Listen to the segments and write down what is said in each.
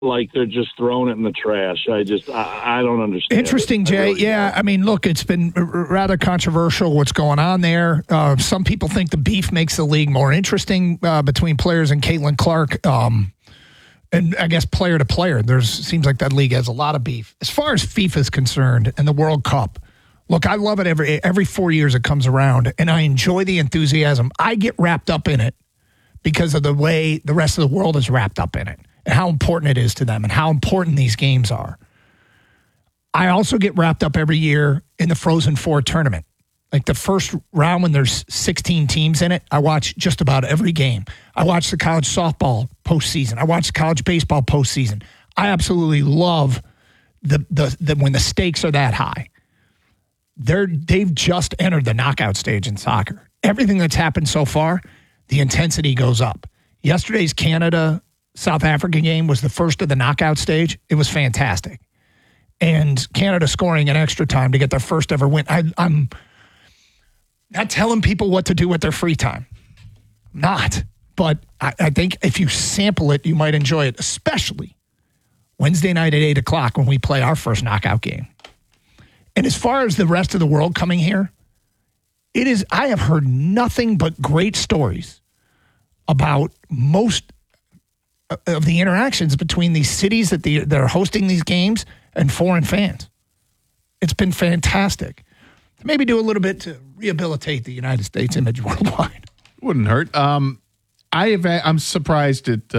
like they're just throwing it in the trash. I don't understand. Interesting, Jay. Really don't. I mean, look, it's been rather controversial what's going on there. Some people think the beef makes the league more interesting between players and Caitlin Clark. And I guess player to player, seems like that league has a lot of beef. As far as FIFA is concerned and the World Cup, look, I love it every 4 years it comes around, and I enjoy the enthusiasm. I get wrapped up in it because of the way the rest of the world is wrapped up in it and how important it is to them and how important these games are. I also get wrapped up every year in the Frozen Four tournament. Like the first round when there's 16 teams in it, I watch just about every game. I watch the college softball postseason. I watch the college baseball postseason. I absolutely love the when the stakes are that high. They've just entered the knockout stage in soccer. Everything that's happened so far, the intensity goes up. Yesterday's Canada-South Africa game was the first of the knockout stage. It was fantastic. And Canada scoring in extra time to get their first ever win. I'm not telling people what to do with their free time. Not. But I think if you sample it, you might enjoy it, especially Wednesday night at 8 o'clock when we play our first knockout game. And as far as the rest of the world coming here, I have heard nothing but great stories about most of the interactions between these cities that are hosting these games and foreign fans. It's been fantastic. Maybe do a little bit to rehabilitate the United States image worldwide. Wouldn't hurt. I'm surprised at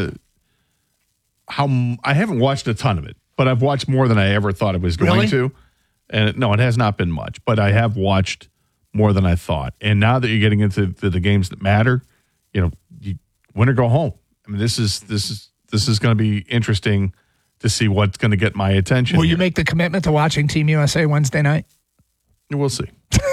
how I haven't watched a ton of it, but I've watched more than I ever thought I was going to. And no, it has not been much, but I have watched more than I thought. And now that you're getting into the games that matter, you win or go home. I mean, this is going to be interesting to see what's going to get my attention. Will you make the commitment to watching Team USA Wednesday night? We'll see.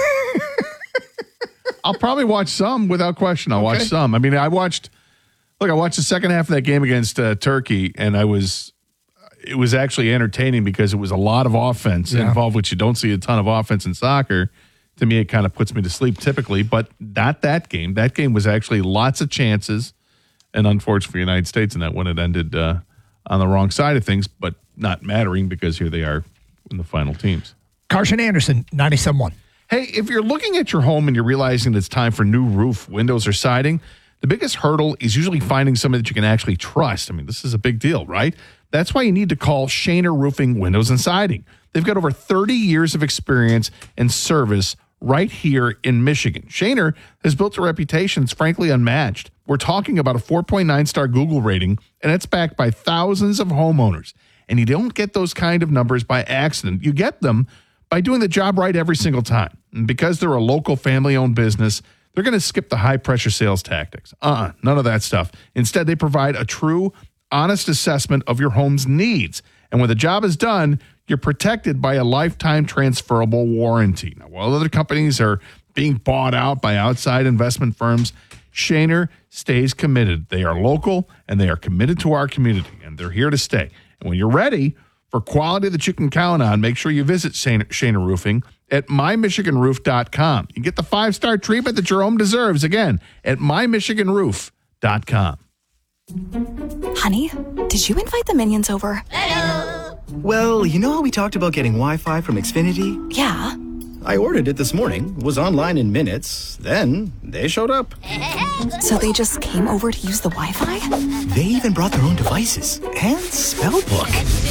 I'll probably watch some without question. I'll watch some. I mean, I watched the second half of that game against Turkey, and it was actually entertaining because it was a lot of offense involved, which you don't see a ton of offense in soccer. To me, it kind of puts me to sleep typically, but not that game. That game was actually lots of chances, and unfortunately for the United States in that one, it ended on the wrong side of things, but not mattering because here they are in the final teams. Carson Anderson, 97.1. Hey, if you're looking at your home and you're realizing that it's time for new roof, windows, or siding, the biggest hurdle is usually finding somebody that you can actually trust. I mean, this is a big deal, right? That's why you need to call Shaner Roofing Windows and Siding. They've got over 30 years of experience and service right here in Michigan. Shaner has built a reputation that's frankly unmatched. We're talking about a 4.9-star Google rating, and it's backed by thousands of homeowners. And you don't get those kind of numbers by accident. You get them by doing the job right every single time. And because they're a local family-owned business, they're going to skip the high-pressure sales tactics. None of that stuff. Instead, they provide a true, honest assessment of your home's needs. And when the job is done, you're protected by a lifetime transferable warranty. Now, while other companies are being bought out by outside investment firms, Shaner stays committed. They are local, and they are committed to our community, and they're here to stay. And when you're ready for quality that you can count on, make sure you visit Shaner Roofing at mymichiganroof.com. You get the 5-star treatment that your home deserves. Again, at mymichiganroof.com. Honey, did you invite the minions over? Hello. Well, you know how we talked about getting Wi-Fi from Xfinity? Yeah. I ordered it this morning, was online in minutes, then they showed up. So they just came over to use the Wi-Fi? They even brought their own devices and spell book.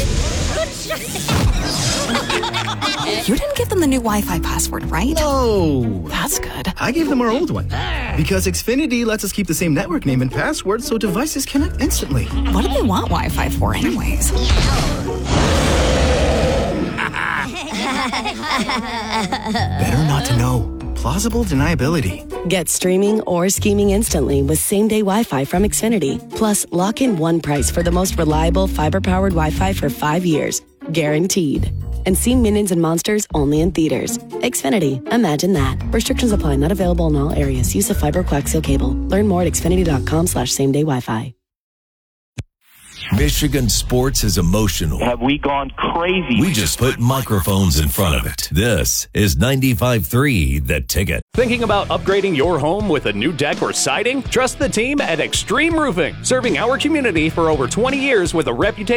You didn't give them the new Wi-Fi password, right? No. That's good. I gave them our old one. Because Xfinity lets us keep the same network name and password so devices connect instantly. What do they want Wi-Fi for anyways? Better not to know. Plausible deniability. Get streaming or scheming instantly with same-day Wi-Fi from Xfinity. Plus, lock in one price for the most reliable fiber-powered Wi-Fi for 5 years. Guaranteed. And see Minions and Monsters only in theaters. Xfinity. Imagine that. Restrictions apply. Not available in all areas. Use of fiber coaxial cable. Learn more at xfinity.com/same-day Wi-Fi. Michigan sports is emotional. Have we gone crazy? We just put microphones in front of it. This is 95.3 The Ticket. Thinking about upgrading your home with a new deck or siding? Trust the team at Extreme Roofing, serving our community for over 20 years with a reputation